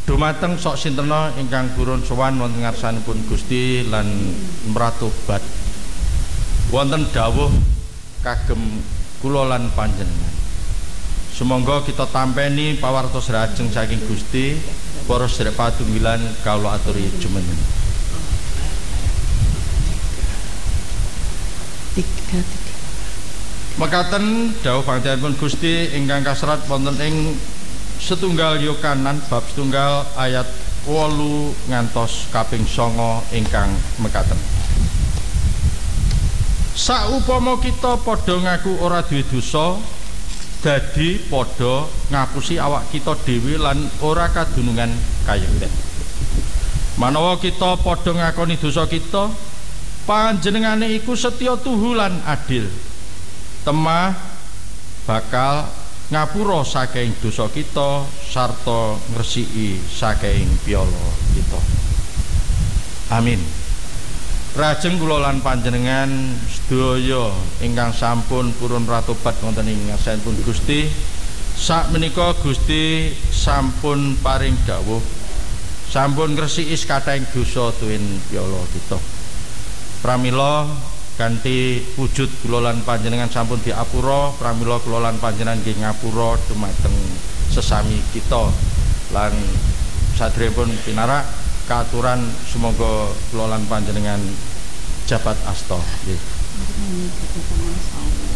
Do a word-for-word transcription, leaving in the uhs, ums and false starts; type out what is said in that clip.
Dumateng sok sintena ingkang purun sowan wonten ngarsanipun Gusti lan mratobat wonten dawuh kagem kula lan panjenengan. Sumangga kita tampeni pawartos rajeng saking Gusti para sedherek patunggilan kawula aturi jumeneng. Mekaten dawuh pangandikaipun Gusti ingkang kasrat wonten ing setunggal Yohanes bab setunggal ayat wolu ngantos kaping songo ingkang mekaten. Saupama kita padha ngaku ora duwe dosa, dadi padha ngapusi awak kita dhewe lan ora kadunungan kayekten. Manawa kita padha ngakoni dosa kita, panjenengane iku setya tuhu lan adil. Temah bakal ngapura saking dosa kita sarta ngresiki saking piala kita. Amin. Rajeng kula lan panjenengan sedaya ingkang sampun purun ratobat wonten ing ngarsanipun Gusti, sakmenika Gusti sampun paring dawuh, sampun ngresiki sakathahing dosa tuwin piala kita. Pramila kanthi wujud kula lan panjenengan sampun diapura, pramila kula lan panjenengan nggih ngapura dumateng sesami kita lan sadèrèngipun pinarak kaaturan sumangga kula lan panjenengan jabat asta nggih.